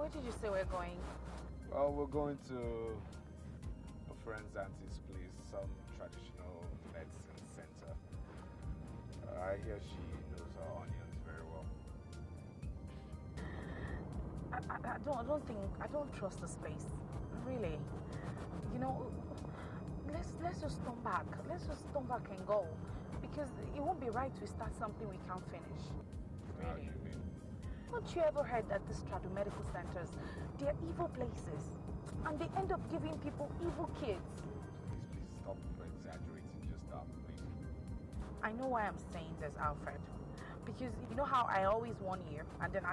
Where did you say we're going? Well, we're going to a friend's auntie's place, some traditional medicine center. I hear she knows her onions very well. I don't trust this place. Really. You know, let's just turn back. Let's just turn back and go. Because it won't be right to start something we can't finish. How do you mean? Haven't you ever heard that these medical centers, they're evil places, and they end up giving people evil kids? Please stop exaggerating just that, please. I know why I'm saying this, Alfred. Because you know how I always warn you, and then at